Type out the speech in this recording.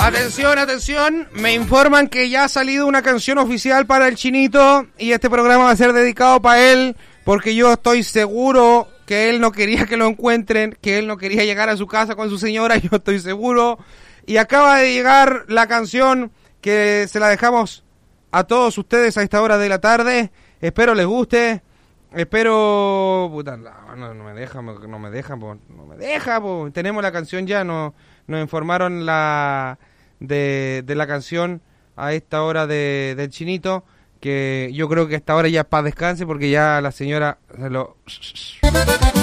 Atención, atención, me informan que ya ha salido una canción oficial para el Chinito y este programa va a ser dedicado para él porque yo estoy seguro que él no quería que lo encuentren, que él no quería llegar a su casa con su señora, yo estoy seguro. Y acaba de llegar la canción que se la dejamos a todos ustedes a esta hora de la tarde. Espero les guste. Espero... Puta, no me deja, po. Tenemos la canción ya, nos informaron de la canción a esta hora del Chinito, que yo creo que a esta hora ya es para descanse porque ya la señora se lo...